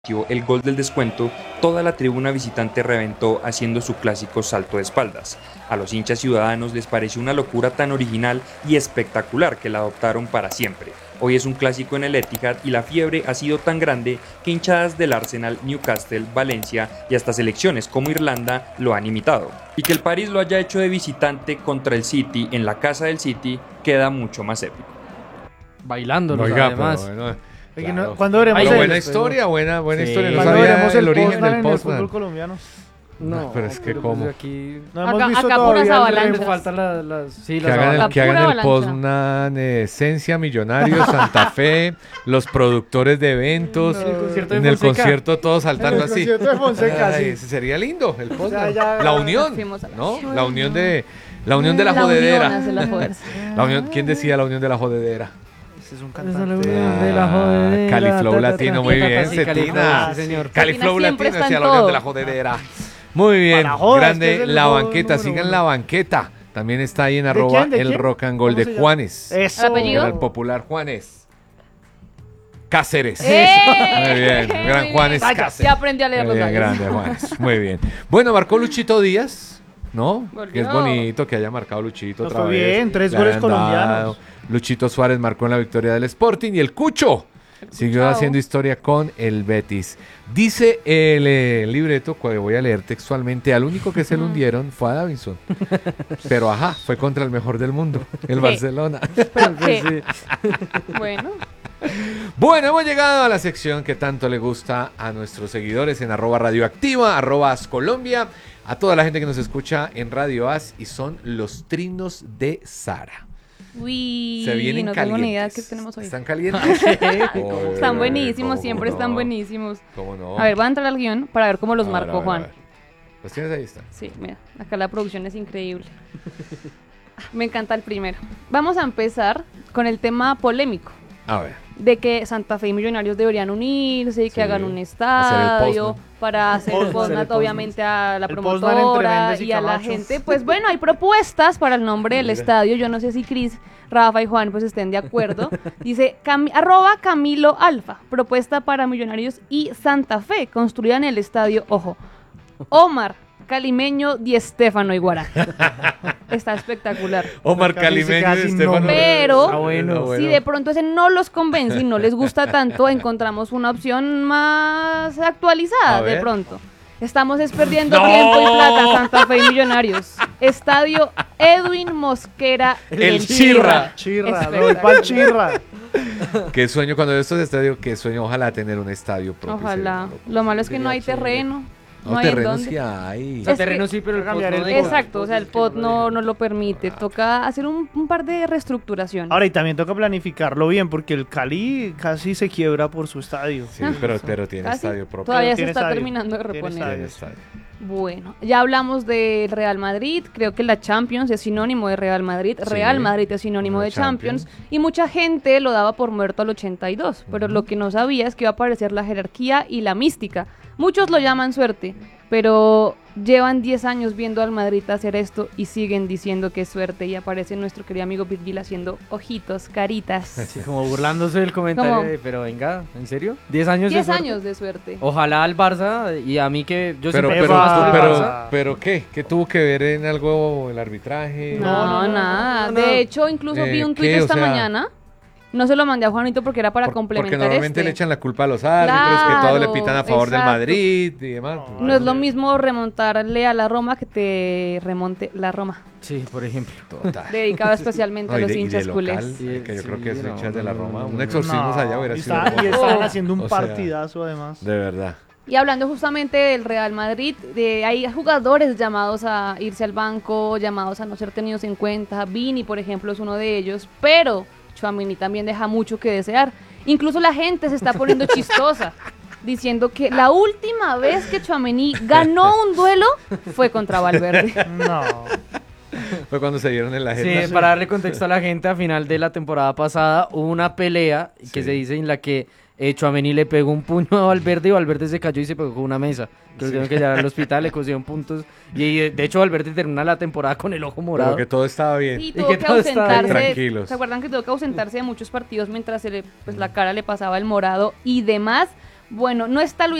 el gol del descuento, toda la tribuna visitante reventó haciendo su clásico salto de espaldas. A los hinchas ciudadanos les pareció una locura tan original y espectacular que la adoptaron para siempre. Hoy es un clásico en el Etihad y la fiebre ha sido tan grande que hinchadas del Arsenal, Newcastle, Valencia y hasta selecciones como Irlanda lo han imitado. Y que el París lo haya hecho de visitante contra el City en la casa del City queda mucho más épico. Bailándolos además. Claro. ¿Cuándo veremos buena historia. No ¿Cuándo veremos el origen del en el Poznan fútbol colombiano? No, pero es que como Aquí no hemos visto acá todavía puras avalanchas. faltan las que hagan el Poznan Esencia, Millonarios, Santa Fe, los productores de eventos, en el concierto todos saltando así. En el concierto de Fonseca, sí. Ese sería lindo, el Poznan. Ya. La unión, ¿no? La unión de la jodedera. Unión hace la fuerza. La unión, ¿quién decía la unión de la jodedera? Es un cantante de la jodedera. Califlow Latino, muy bien, Cetina. Sí, señor. Califlow Siempre Latino está en decía la unión todo. de la jodedera. Muy bien, Para jodas, grande que es el la juego banqueta, número sigan uno. la banqueta. También está ahí en ¿De arroba quién? ¿De el quién? rock and roll ¿Cómo de se llama? Juanes. Eso. ¿El apellido? El popular Juanes Cáceres. ¡Eh! Muy bien, gran Juanes Vaya, Cáceres. ya aprendí a leer Muy los bien, labios. grande Juanes. Muy bien. Bueno, marcó Luchito Díaz, ¿no? Volvió. Que es bonito que haya marcado Luchito Nos otra fue vez. bien, 3 Le goles han colombianos. dado. Luchito Suárez marcó en la victoria del Sporting y el Cucho siguió Cuchao. haciendo historia con el Betis. Dice el libreto, que voy a leer textualmente, al único que se le hundieron fue a Davinson. Pero ajá, fue contra el mejor del mundo, el Sí. Barcelona. Pero que- Bueno, Bueno, hemos llegado a la sección que tanto le gusta a nuestros seguidores en arroba radioactiva, arroba Ascolombia, a toda la gente que nos escucha en Radio As, y son los trinos de Sara. uy, Se vienen no tengo calientes. ni idea de qué tenemos hoy. ¿Están calientes? Están buenísimos, ¿Cómo siempre no? están buenísimos. ¿Cómo no? A ver, voy a entrar al guión para ver cómo los A ver, marcó a ver, Juan. a ver. ¿Los tienes ahí? Están. Sí, mira, acá la producción es increíble. Me encanta el primero. Vamos a empezar con el tema polémico A ver. de que Santa Fe y Millonarios deberían unirse y que Sí, hagan un hacer el estadio Poznan. para hacer Poznan. Poznan, Hacer el obviamente a la El Poznan entre promotora Méndez y y a la Camacho. gente. Pues bueno, hay propuestas para el nombre del Mira. estadio. Yo no sé si Cris, Rafa y Juan pues estén de acuerdo. Dice arroba Camilo Alfa, propuesta para Millonarios y Santa Fe, construida en el estadio, ojo, Omar, Calimeño, Di Stéfano y Guará. Está espectacular. Omar Casi se Calimeño queda y sin Estefano. nombre. Pero Está bueno. si de pronto ese no los convence y no les gusta tanto, encontramos una opción más actualizada A de ver. pronto. Estamos perdiendo tiempo y plata, Santa Fe y Millonarios. Estadio Edwin Mosquera El Chirra. Chirra, me voy pa'l Chirra. Qué sueño cuando estos estadios, qué sueño, ojalá tener un estadio propio. Ojalá. sería Lo malo es que no hay sería chévere. terreno. No, No hay en terreno dónde. sí hay. Es que- terreno sí, pero el Cambiar pot no el deja. Exacto, o sea, el POT no lo permite. Toca hacer un par de reestructuraciones. Ahora, y también toca planificarlo bien, porque el Cali casi se quiebra por su estadio. Sí, pero tiene Casi. estadio propio. Todavía se Tiene está estadio. terminando de Tiene reponer. Tiene estadio. Bueno, ya hablamos del Real Madrid, creo que la Champions es sinónimo de Real Madrid, Sí, Real Madrid es sinónimo la de Champions, y mucha gente lo daba por muerto al 82, pero lo que no sabía es que iba a aparecer la jerarquía y la mística. Muchos lo llaman suerte, pero llevan 10 años viendo al Madrid hacer esto y siguen diciendo que es suerte, y aparece nuestro querido amigo Virgil haciendo ojitos, caritas. Sí, como burlándose del comentario, ¿Cómo? pero venga, ¿en serio? 10 años 10 de suerte. años de suerte. Ojalá al Barça y a mí que yo Pero, siempre pero- fui más por el pero- Barça. pero ¿qué? ¿Qué tuvo que ver en algo el arbitraje? No, nada. De hecho, incluso vi un tuit ¿qué? O esta sea- mañana. No se lo mandé a Juanito porque era para Porque complementar normalmente este. le echan la culpa a los árbitros, que todos le Claro, pitan a favor del exacto. Madrid y demás. No es lo mismo remontarle a la Roma que te remonte la Roma. Sí, por ejemplo. Total. Dedicado especialmente No, a y los de- y de hinchas local, culés. que yo Sí, creo que es no, hinchas de la no, Roma. no, Un no. exorcismo allá hubiera y sido. estaban haciendo un O sea, partidazo además. De verdad. Y hablando justamente del Real Madrid, hay jugadores llamados a irse al banco, llamados a no ser tenidos en cuenta. Vini, por ejemplo, es uno de ellos, pero Tchouaméni también deja mucho que desear. Incluso la gente se está poniendo chistosa, diciendo que la última vez que Tchouaméni ganó un duelo fue contra Valverde. No. Fue cuando se dieron en la agenda. Sí, para darle contexto a la gente, a final de la temporada pasada hubo una pelea que Sí. se dice en la que Tchouaméni le pegó un puño a Valverde y Valverde se cayó y se pegó con una mesa. Que lo tuvieron que llevar al hospital, le cosieron puntos. Y de hecho Valverde termina la temporada con el ojo morado. Pero que todo estaba bien. Sí, Y tuvo que que todo estaba ausentarse. tranquilos. ¿Se acuerdan que tuvo que ausentarse de muchos partidos mientras pues, la cara le pasaba el morado y demás? Bueno, no está Luis